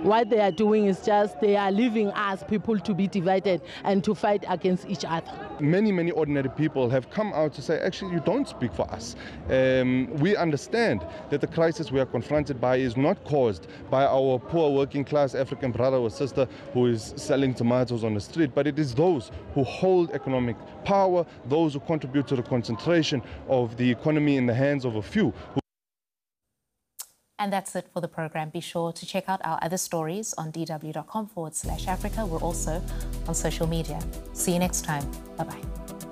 What they are doing is just they are leaving us people to be divided and to fight against each other. Many ordinary people have come out to say, actually, you don't speak for us. We understand that the crisis we are confronted by is not caused by our poor working class African brother or sister who is selling tomatoes on the street, but it is those who hold economic power, those who contribute to the concentration of the economy in the hands of a few. And that's it for the program. Be sure to check out our other stories on dw.com/Africa. We're also on social media. See you next time. Bye-bye.